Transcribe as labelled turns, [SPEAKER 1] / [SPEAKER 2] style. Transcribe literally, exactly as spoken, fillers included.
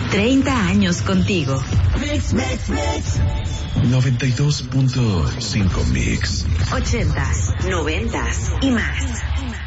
[SPEAKER 1] treinta años contigo.
[SPEAKER 2] Mix, mix, mix.
[SPEAKER 3] noventa y dos punto cinco Mix.
[SPEAKER 1] ochentas, noventas y más.